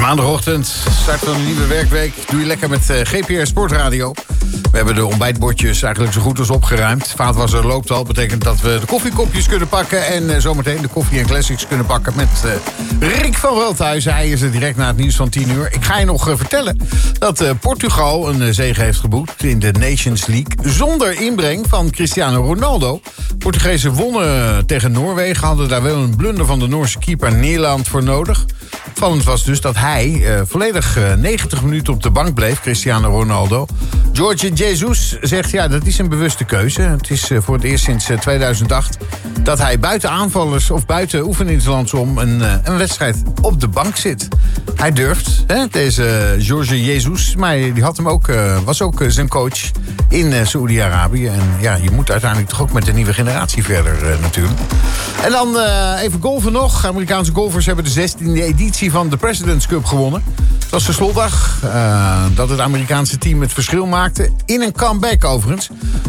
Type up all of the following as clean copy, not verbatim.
Maandagochtend, start van een nieuwe werkweek. Doe je lekker met GPR Sportradio. We hebben de ontbijtbordjes eigenlijk zo goed als opgeruimd. Vaatwasser loopt al, betekent dat we de koffiekopjes kunnen pakken... en zometeen de koffie en classics kunnen pakken met Rick van Veldhuizen. Hij is er direct na het nieuws van 10 uur. Ik ga je nog vertellen dat Portugal een zege heeft geboekt in de Nations League... zonder inbreng van Cristiano Ronaldo. Portugezen wonnen tegen Noorwegen, hadden daar wel een blunder van de Noorse keeper Nederland voor nodig. Opvallend was dus dat hij volledig 90 minuten op de bank bleef, Cristiano Ronaldo. Jorge Jesus zegt, ja, dat is een bewuste keuze. Het is voor het eerst sinds 2008 dat hij buiten aanvallers of buiten oefeningslands om een wedstrijd op de bank zit. Hij durft, hè, deze Jorge Jesus, maar die had hem ook, was ook zijn coach in Saoedi-Arabië. En ja, je moet uiteindelijk toch ook met de nieuwe generatie verder natuurlijk. En dan even golfen nog. Amerikaanse golfers hebben de 16e editie van de President's Cup gewonnen. Het was de slotdag dat het Amerikaanse team het verschil maakte. In een comeback overigens.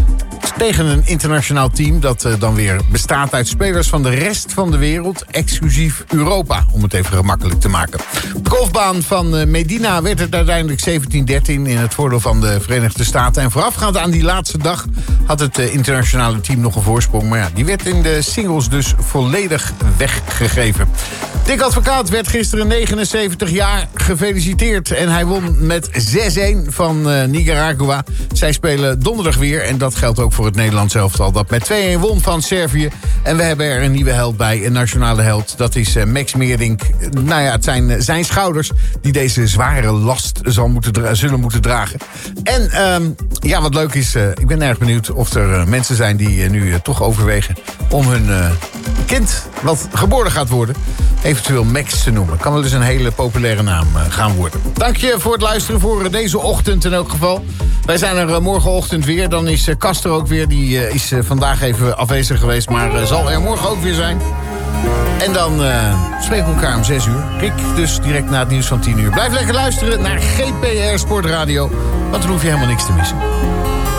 Tegen een internationaal team dat dan weer bestaat uit spelers van de rest van de wereld, exclusief Europa, om het even gemakkelijk te maken. Op de golfbaan van Medina werd het uiteindelijk 17-13 in het voordeel van de Verenigde Staten. En voorafgaand aan die laatste dag had het internationale team nog een voorsprong. Maar ja, die werd in de singles dus volledig weggegeven. Dick Advocaat werd gisteren 79 jaar gefeliciteerd. En hij won met 6-1 van Nicaragua. Zij spelen donderdag weer en dat geldt ook voor het Nederlands elftal dat met 2-1 won van Servië. En we hebben er een nieuwe held bij, een nationale held. Dat is Max Meerdink. Nou ja, het zijn zijn schouders die deze zware last zullen moeten dragen. En ja, wat leuk is, ik ben erg benieuwd of er mensen zijn die nu toch overwegen om hun kind wat geboren gaat worden, eventueel Max te noemen. Kan wel eens een hele populaire naam gaan worden. Dank je voor het luisteren voor deze ochtend in elk geval. Wij zijn er morgenochtend weer. Dan is Castor ook weer. Die is vandaag even afwezig geweest, maar zal er morgen ook weer zijn. En dan spreken we elkaar om 6 uur. Rick dus direct na het nieuws van 10 uur. Blijf lekker luisteren naar GPR Sportradio, want dan hoef je helemaal niks te missen.